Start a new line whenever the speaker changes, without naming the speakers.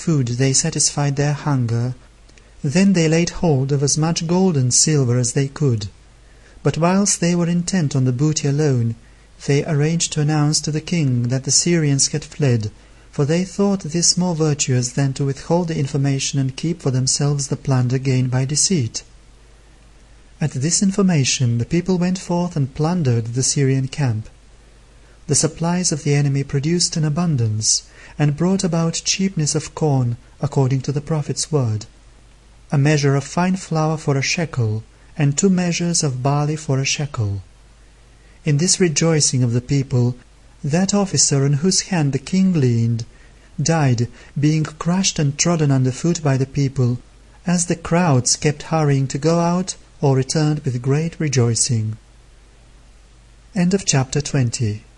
food they satisfied their hunger. Then they laid hold of as much gold and silver as they could. But whilst they were intent on the booty alone, they arranged to announce to the king that the Syrians had fled, for they thought this more virtuous than to withhold the information and keep for themselves the plunder gained by deceit. At this information the people went forth and plundered the Syrian camp. The supplies of the enemy produced an abundance, and brought about cheapness of corn, according to the prophet's word. A measure of fine flour for a shekel, and 2 measures of barley for a shekel. In this rejoicing of the people, that officer on whose hand the king leaned died, being crushed and trodden under foot by the people, as the crowds kept hurrying to go out or returned with great rejoicing. End of chapter 20.